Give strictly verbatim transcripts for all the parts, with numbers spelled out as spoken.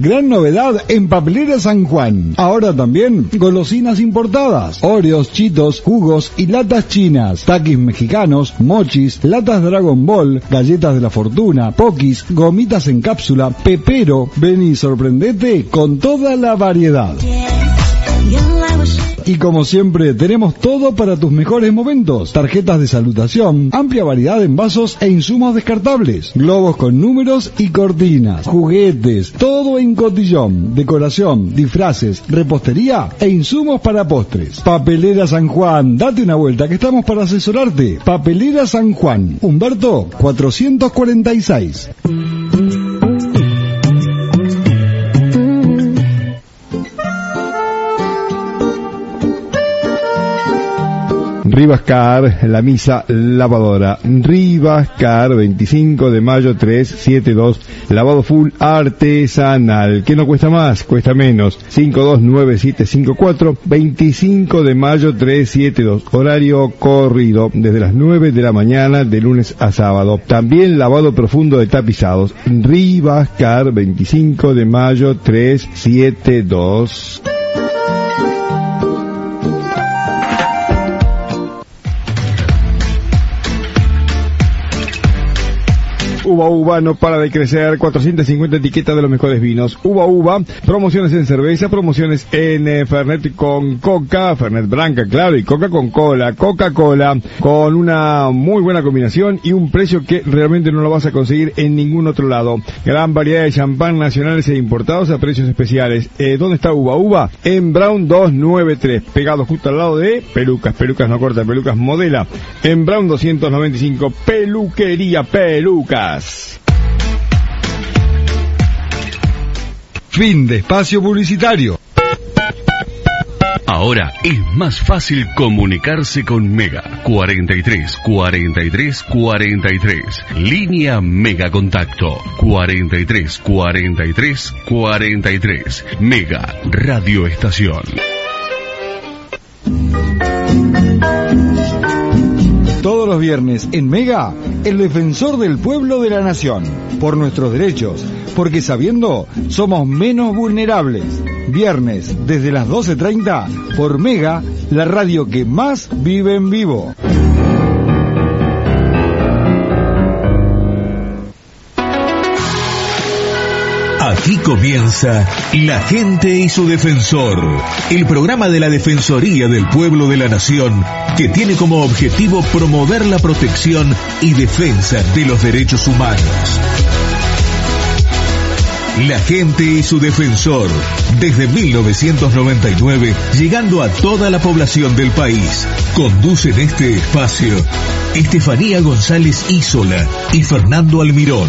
Gran novedad en Papelera San Juan. Ahora también golosinas importadas, Oreos, Cheetos, jugos y latas chinas, taquis mexicanos, mochis, latas Dragon Ball, galletas de la fortuna, pokis, gomitas en cápsula, pepero. Ven y sorprendete con toda la variedad. Y como siempre, tenemos todo para tus mejores momentos. Tarjetas de salutación, amplia variedad en vasos e insumos descartables, globos con números y cortinas, juguetes, todo en cotillón, decoración, disfraces, repostería e insumos para postres. Papelera San Juan, date una vuelta que estamos para asesorarte. Papelera San Juan, Humberto cuatrocientos cuarenta y seis. Rivascar, la misa lavadora. Rivascar, veinticinco de mayo trescientos setenta y dos, lavado full artesanal. ¿Qué no cuesta más? Cuesta menos. cinco dos nueve siete cinco cuatro, veinticinco de mayo trescientos setenta y dos. Horario corrido, desde las nueve de la mañana, de lunes a sábado. También lavado profundo de tapizados. Rivascar, veinticinco de mayo trescientos setenta y dos. Uva Uva no para de crecer, cuatrocientas cincuenta etiquetas de los mejores vinos. Uva Uva, promociones en cerveza, promociones en eh, Fernet con Coca, Fernet Branca, claro, y Coca con Cola, Coca-Cola, con una muy buena combinación y un precio que realmente no lo vas a conseguir en ningún otro lado. Gran variedad de champán nacionales e importados a precios especiales. Eh, ¿Dónde está Uva Uva? En Brown doscientos noventa y tres, pegado justo al lado de Pelucas, Pelucas no corta, Pelucas modela. En Brown doscientos noventa y cinco, Peluquería Pelucas. Fin de espacio publicitario. Ahora es más fácil comunicarse con Mega. cuarenta y tres, cuarenta y tres, cuarenta y tres. Línea Mega Contacto. cuarenta y tres, cuarenta y tres, cuarenta y tres. Mega Radio Estación. Todos los viernes en Mega, el defensor del pueblo de la nación, por nuestros derechos, porque sabiendo somos menos vulnerables. Viernes desde las doce treinta por Mega, la radio que más vive en vivo. Aquí comienza La Gente y su Defensor, el programa de la Defensoría del Pueblo de la Nación, que tiene como objetivo promover la protección y defensa de los derechos humanos. La Gente y su Defensor, desde mil novecientos noventa y nueve, llegando a toda la población del país. Conducen este espacio Estefanía González Isola y Fernando Almirón.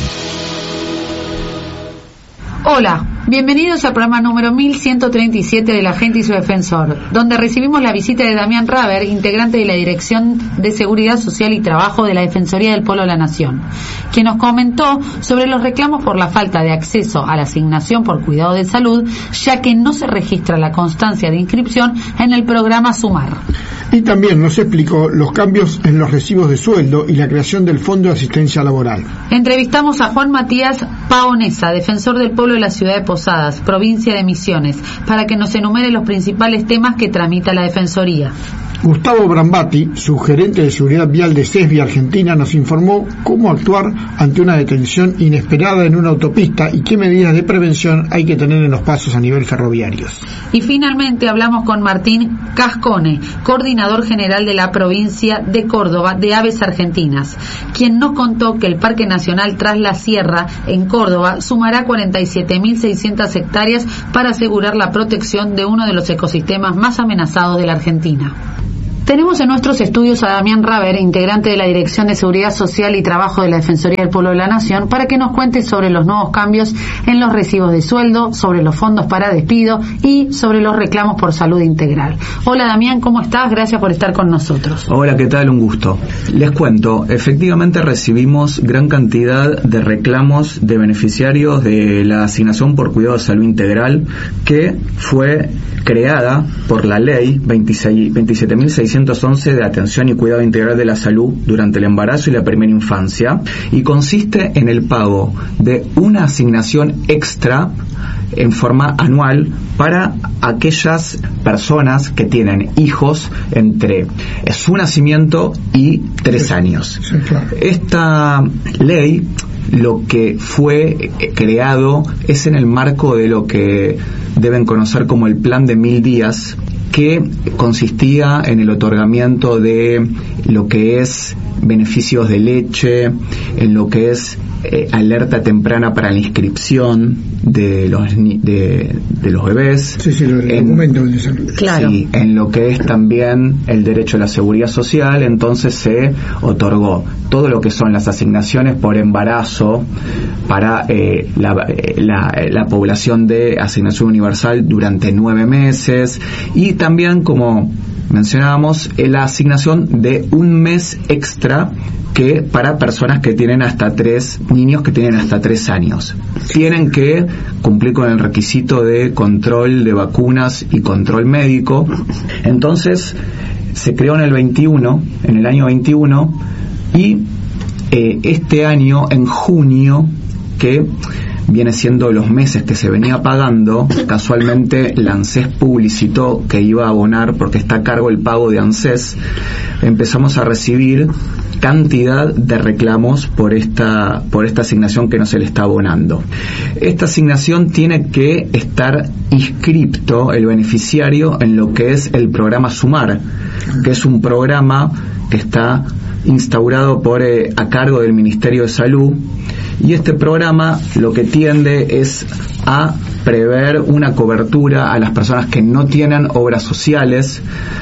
Hola, bienvenidos al programa número mil ciento treinta y siete de La Gente y su Defensor, donde recibimos la visita de Damián Raber, integrante de la Dirección de Seguridad Social y Trabajo de la Defensoría del Pueblo de la Nación, quien nos comentó sobre los reclamos por la falta de acceso a la asignación por cuidado de salud, ya que no se registra la constancia de inscripción en el programa Sumar. Y también nos explicó los cambios en los recibos de sueldo y la creación del Fondo de Asistencia Laboral. Entrevistamos a Juan Matías Paonesa, defensor del pueblo de la ciudad de Posadas, provincia de Misiones, para que nos enumere los principales temas que tramita la Defensoría. Gustavo Brambati, subgerente de Seguridad Vial de Sesvia, Argentina, nos informó cómo actuar ante una detención inesperada en una autopista y qué medidas de prevención hay que tener en los pasos a nivel ferroviarios. Y finalmente hablamos con Martín Cascone, coordinador general de la provincia de Córdoba de Aves Argentinas, quien nos contó que el Parque Nacional Tras la Sierra en Córdoba sumará cuarenta y siete mil seiscientas hectáreas para asegurar la protección de uno de los ecosistemas más amenazados de la Argentina. Tenemos en nuestros estudios a Damián Raber, integrante de la Dirección de Seguridad Social y Trabajo de la Defensoría del Pueblo de la Nación, para que nos cuente sobre los nuevos cambios en los recibos de sueldo, sobre los fondos para despido y sobre los reclamos por salud integral. Hola Damián, ¿cómo estás? Gracias por estar con nosotros. Hola, ¿qué tal? Un gusto. Les cuento, efectivamente recibimos gran cantidad de reclamos de beneficiarios de la asignación por cuidado de salud integral que fue creada por la ley veintisiete mil seiscientos seiscientos once de atención y cuidado integral de la salud durante el embarazo y la primera infancia, y consiste en el pago de una asignación extra en forma anual para aquellas personas que tienen hijos entre su nacimiento y tres años. Sí, claro. Esta ley, lo que fue creado es en el marco de lo que deben conocer como el Plan de Mil Días, que consistía en el otorgamiento de lo que es beneficios de leche, en lo que es eh, alerta temprana para la inscripción de los de, de los bebés, sí, sí, el en, documento de salud. Claro. Sí, en lo que es también el derecho a la seguridad social. Entonces se otorgó todo lo que son las asignaciones por embarazo para eh, la, la, la población de asignación universal durante nueve meses, y también, como mencionábamos, la asignación de un mes extra que para personas que tienen hasta tres niños que tienen hasta tres años. Tienen que cumplir con el requisito de control de vacunas y control médico. Entonces se creó en el veintiuno, en el año veintiuno, y eh, este año, en junio, que viene siendo los meses que se venía pagando, casualmente la ANSES publicitó que iba a abonar, porque está a cargo el pago de ANSES, empezamos a recibir cantidad de reclamos por esta por esta asignación que no se le está abonando. Esta asignación tiene que estar inscripto el beneficiario en lo que es el programa Sumar, que es un programa que está instaurado por eh, a cargo del Ministerio de Salud, y este programa lo que tiende es a prever una cobertura a las personas que no tienen obras sociales.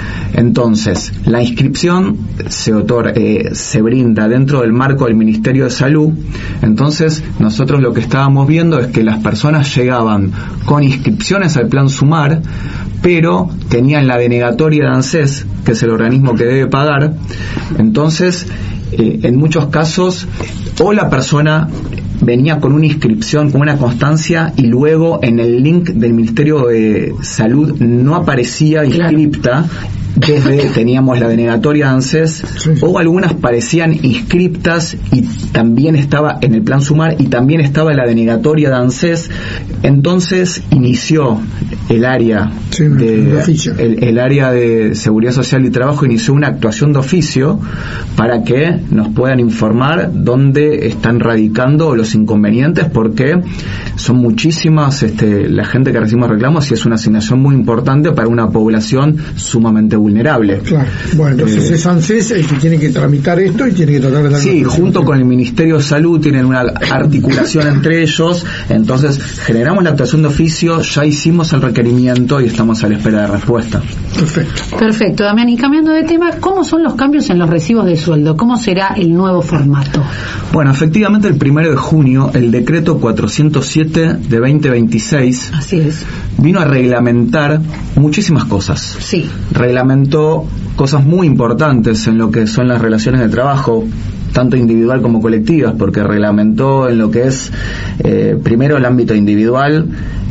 Entonces, la inscripción se otorga, eh, se brinda dentro del marco del Ministerio de Salud. Entonces, nosotros lo que estábamos viendo es que las personas llegaban con inscripciones al Plan Sumar, pero tenían la denegatoria de ANSES, que es el organismo que debe pagar. Entonces, eh, en muchos casos, o la persona venía con una inscripción, con una constancia, y luego en el link del Ministerio de Salud no aparecía inscripta. Desde teníamos la denegatoria de ANSES, sí, o algunas parecían inscriptas y también estaba en el Plan Sumar y también estaba la denegatoria de ANSES. Entonces inició el área sí, de el, el área de Seguridad Social y Trabajo inició una actuación de oficio para que nos puedan informar dónde están radicando los inconvenientes, porque son muchísimas este, la gente que recibimos reclamos, y es una asignación muy importante para una población sumamente vulnerable. Claro. Bueno, entonces eh, es ANSES el que tiene que tramitar esto y tiene que tratar de dar. Sí, junto con el Ministerio de Salud tienen una articulación entre ellos. Entonces generamos la actuación de oficio, ya hicimos el requerimiento y estamos a la espera de respuesta. Perfecto. Perfecto, Damián. Y cambiando de tema, ¿cómo son los cambios en los recibos de sueldo? ¿Cómo será el nuevo formato? Bueno, efectivamente el primero de junio el decreto cuatrocientos siete de veinte veintiséis Así es. vino a reglamentar muchísimas cosas. Sí. Reglamentó cosas muy importantes en lo que son las relaciones de trabajo, tanto individual como colectivas, porque reglamentó en lo que es eh, primero el ámbito individual,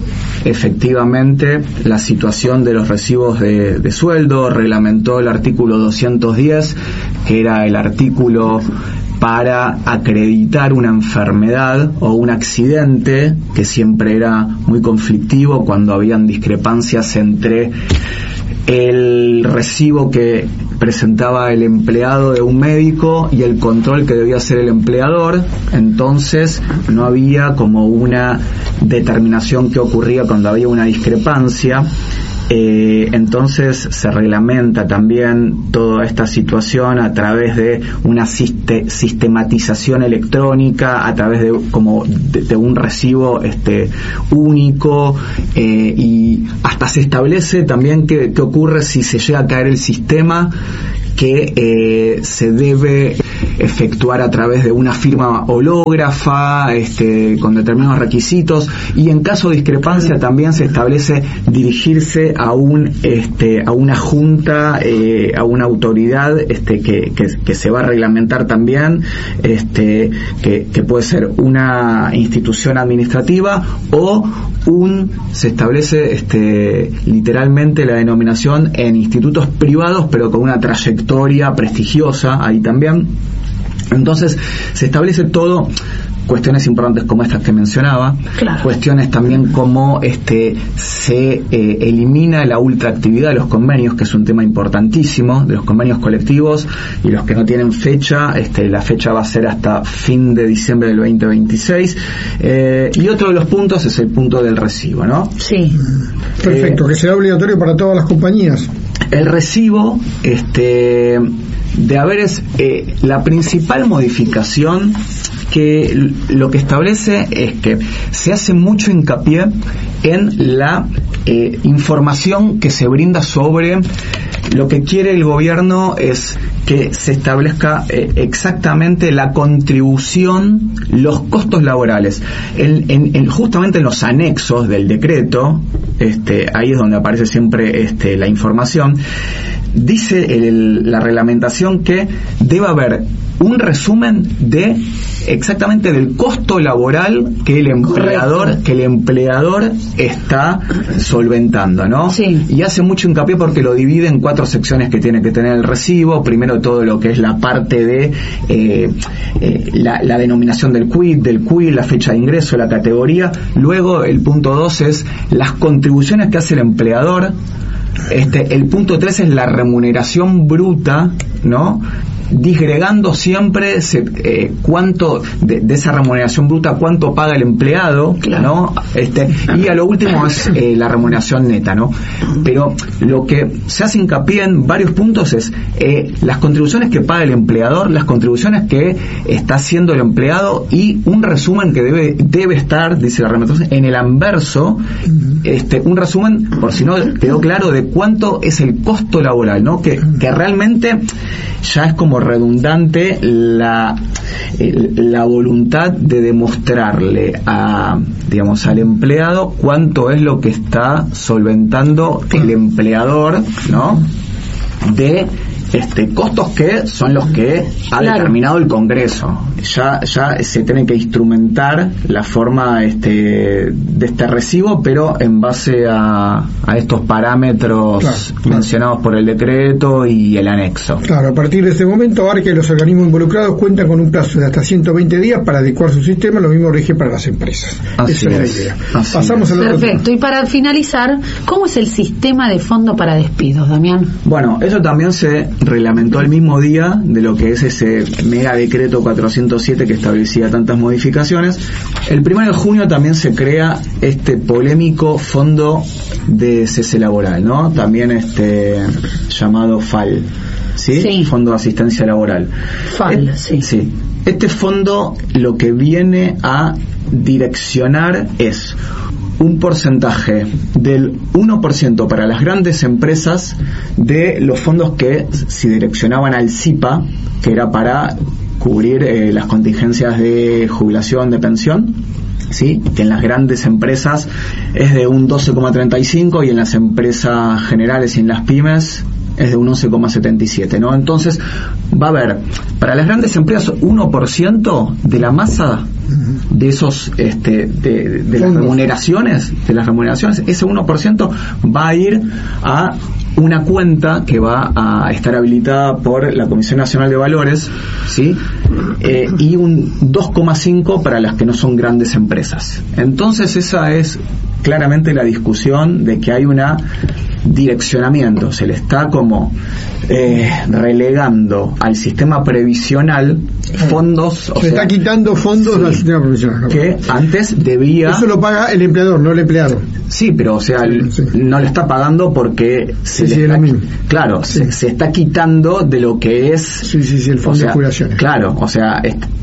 efectivamente la situación de los recibos de, de sueldo. Reglamentó el artículo doscientos diez, que era el artículo para acreditar una enfermedad o un accidente, que siempre era muy conflictivo cuando habían discrepancias entre el recibo que presentaba el empleado de un médico y el control que debía hacer el empleador. Entonces no había como una determinación que ocurría cuando había una discrepancia. Eh, entonces se reglamenta también toda esta situación a través de una siste, sistematización electrónica, a través de como de, de un recibo este único, eh, y hasta se establece también qué, qué ocurre si se llega a caer el sistema, que eh, se debe efectuar a través de una firma hológrafa, este, con determinados requisitos, y en caso de discrepancia también se establece dirigirse a un, este, a una junta, eh, a una autoridad, este, que, que, que se va a reglamentar también, este, que, que puede ser una institución administrativa o un, se establece, este, literalmente la denominación en institutos privados, pero con una trayectoria prestigiosa ahí también. Entonces se establece todo, cuestiones importantes como estas que mencionaba, claro. Cuestiones también como este se eh, elimina la ultraactividad de los convenios, que es un tema importantísimo, de los convenios colectivos, y los que no tienen fecha, este la fecha va a ser hasta fin de diciembre del veinte veintiséis, eh, y otro de los puntos es el punto del recibo, ¿no? Sí. Perfecto, eh, que será obligatorio para todas las compañías. El recibo, este de haberes, eh, la principal modificación que lo que establece es que se hace mucho hincapié en la eh, información que se brinda sobre lo que quiere el gobierno, es que se establezca eh, exactamente la contribución, los costos laborales. En, en, en, justamente en los anexos del decreto, este, ahí es donde aparece siempre este, la información, dice el, la reglamentación que debe haber un resumen de exactamente del costo laboral que el empleador Correcto. que el empleador está solventando, ¿no? Sí. Y hace mucho hincapié porque lo divide en cuatro secciones que tiene que tener el recibo. Primero, todo lo que es la parte de eh, eh, la, la denominación del quit, del quit, la fecha de ingreso, la categoría. Luego, el punto dos es las contribuciones que hace el empleador. Este, el punto tres es la remuneración bruta, ¿no? Disgregando siempre se, eh, cuánto de, de esa remuneración bruta, cuánto paga el empleado, claro. ¿no? Este, y a lo último es eh, la remuneración neta, ¿no? Pero lo que se hace hincapié en varios puntos es eh, las contribuciones que paga el empleador, las contribuciones que está haciendo el empleado, y un resumen que debe debe estar, dice la reglamentación, en el anverso, este, un resumen, por si no quedó claro, de cuánto es el costo laboral, ¿no? Que, que realmente ya es como redundante la la voluntad de demostrarle a, digamos, al empleado cuánto es lo que está solventando el empleador, ¿no? De este costos que son los que ha claro. determinado el Congreso. Ya ya se tiene que instrumentar la forma este de este recibo, pero en base a, a estos parámetros claro, mencionados claro. por el decreto y el anexo. Claro, a partir de este momento, ahora que los organismos involucrados cuentan con un plazo de hasta ciento veinte días para adecuar su sistema, lo mismo rige para las empresas. Así Esa es, es la idea. Así Pasamos es. al otro Perfecto. tema. Y para finalizar, ¿cómo es el sistema de fondo para despidos, Damián? Bueno, eso también se reglamentó el mismo día de lo que es ese mega decreto cuatrocientos siete que establecía tantas modificaciones. El primero de junio también se crea este polémico fondo de cese laboral, ¿no? También este llamado F A L, ¿sí? Sí. Fondo de Asistencia Laboral. F A L, eh, sí. Sí. Este fondo lo que viene a direccionar es un porcentaje del uno por ciento para las grandes empresas de los fondos que se direccionaban al C I P A, que era para cubrir eh, las contingencias de jubilación, de pensión, ¿sí? Que en las grandes empresas es de un doce coma treinta y cinco y en las empresas generales y en las pymes es de un once coma setenta y siete, ¿no? Entonces va a haber para las grandes empresas uno por ciento de la masa de esos este de, de las remuneraciones, de las remuneraciones, ese uno por ciento va a ir a una cuenta que va a estar habilitada por la Comisión Nacional de Valores, ¿sí? Eh, y un dos coma cinco para las que no son grandes empresas. Entonces esa es claramente la discusión de que hay una direccionamiento, se le está como eh, relegando al sistema previsional fondos, o se sea, está quitando fondos sí, del sistema previsional, ¿no? Que antes debía, eso lo paga el empleador, no el empleado. Sí, pero o sea, sí, sí. no le está pagando porque se sí, le sí, está, es lo mismo. claro, sí. se, se está quitando de lo que es, sí, sí, sí, el fondo o sea, de jubilaciones. Claro, o sea, est-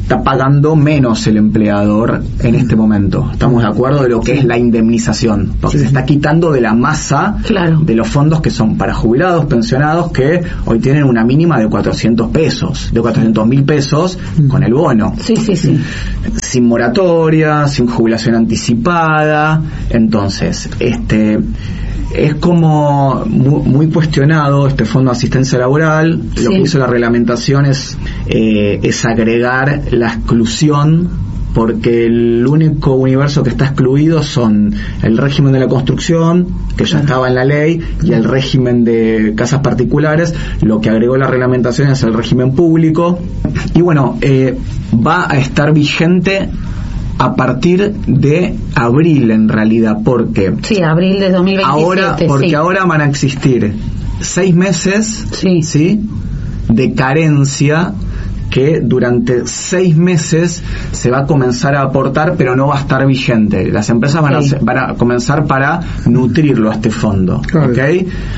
está pagando menos el empleador en este momento. ¿Estamos de acuerdo de lo que es la indemnización? Porque sí. se está quitando de la masa claro. de los fondos que son para jubilados, pensionados, que hoy tienen una mínima de cuatrocientos pesos, de cuatrocientos mil pesos con el bono. Sí, sí, sí. Sin moratoria, sin jubilación anticipada. Entonces, este... es como muy, muy cuestionado este fondo de asistencia laboral. Sí. Lo que hizo la reglamentación es, eh, es agregar la exclusión, porque el único universo que está excluido son el régimen de la construcción, que ya estaba en la ley, y el régimen de casas particulares. Lo que agregó la reglamentación es el régimen público. Y bueno, eh, va a estar vigente a partir de abril, en realidad, porque sí, abril de dos mil veintisiete, ahora, porque sí. ahora van a existir seis meses, sí. ¿sí?, de carencia, que durante seis meses se va a comenzar a aportar, pero no va a estar vigente. Las empresas van, sí. a, van a comenzar para nutrirlo a este fondo, claro. ¿ok?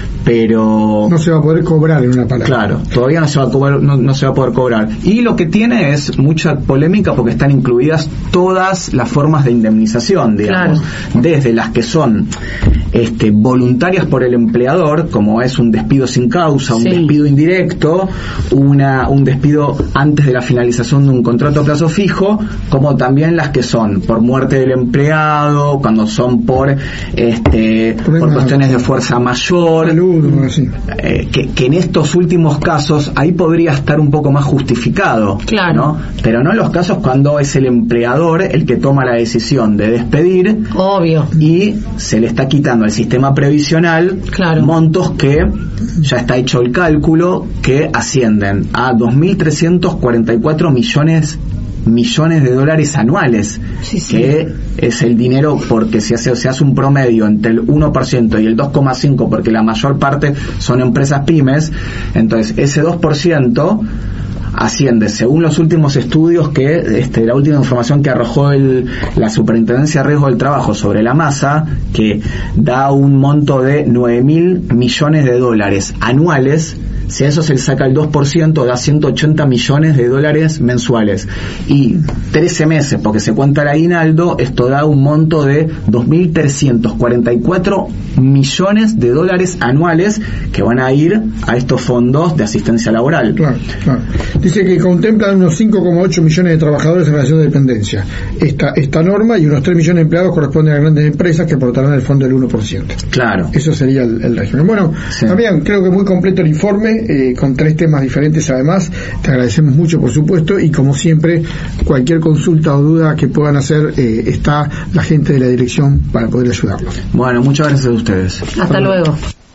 Pero no se va a poder cobrar, en una palabra. Claro, todavía no se va a cobrar, no, no se va a poder cobrar. Y lo que tiene es mucha polémica, porque están incluidas todas las formas de indemnización, digamos, claro. desde las que son este, voluntarias por el empleador, como es un despido sin causa, un sí. despido indirecto, una un despido antes de la finalización de un contrato a plazo fijo, como también las que son por muerte del empleado, cuando son por este por, por cuestiones de fuerza mayor. Salud, así. Eh, que, que en estos últimos casos ahí podría estar un poco más justificado, claro. ¿no? Pero no en los casos cuando es el empleador el que toma la decisión de despedir, obvio, y se le está quitando al sistema previsional, claro. montos que ya está hecho el cálculo, que ascienden a dos mil trescientos cuarenta y cuatro millones millones de dólares anuales, sí, sí. que es el dinero, porque si hace, se hace un promedio entre el uno por ciento y el dos coma cinco por ciento, porque la mayor parte son empresas pymes, entonces ese dos por ciento asciende, según los últimos estudios, que este, la última información que arrojó el, la Superintendencia de Riesgo del Trabajo sobre la masa, que da un monto de nueve mil millones de dólares anuales. Si a eso se le saca el dos por ciento, da ciento ochenta millones de dólares mensuales. Y trece meses, porque se cuenta el aguinaldo, esto da un monto de dos mil trescientos cuarenta y cuatro millones de dólares anuales, que van a ir a estos fondos de asistencia laboral. Claro, claro. Dice que contemplan unos cinco coma ocho millones de trabajadores en relación de dependencia. Esta, esta norma y unos tres millones de empleados corresponden a grandes empresas que aportarán el fondo del uno por ciento. Claro. Eso sería el, el régimen. Bueno, sí. También creo que muy completo el informe. Eh, con tres temas diferentes además. Te agradecemos mucho, por supuesto, y como siempre, cualquier consulta o duda que puedan hacer, eh, está la gente de la dirección para poder ayudarlos. Bueno, muchas gracias a ustedes. Hasta, Hasta luego.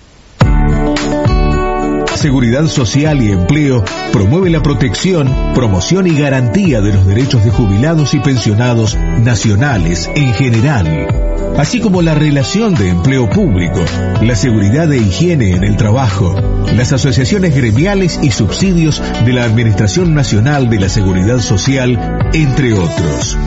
Seguridad Social y Empleo promueve la protección, promoción y garantía de los derechos de jubilados y pensionados nacionales en general, así como la relación de empleo público, la seguridad e higiene en el trabajo, las asociaciones gremiales y subsidios de la Administración Nacional de la Seguridad Social, entre otros.